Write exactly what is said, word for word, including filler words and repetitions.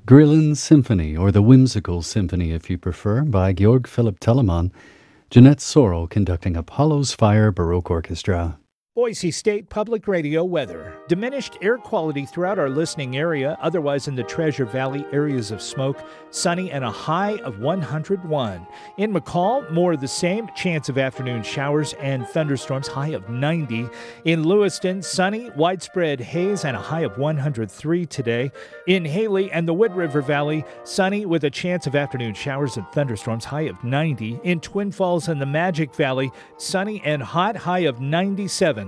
Grillen Symphony, or the Whimsical Symphony if you prefer, by Georg Philipp Telemann. Jeanette Sorrell conducting Apollo's Fire Baroque Orchestra. Boise State Public Radio weather. Diminished air quality throughout our listening area, otherwise in the Treasure Valley areas of smoke. Sunny and a high of one hundred one. In McCall, more of the same. Chance of afternoon showers and thunderstorms, high of ninety. In Lewiston, sunny, widespread haze and a high of one hundred three today. In Haley and the Wood River Valley, sunny with a chance of afternoon showers and thunderstorms, high of ninety. In Twin Falls and the Magic Valley, sunny and hot, high of ninety-seven.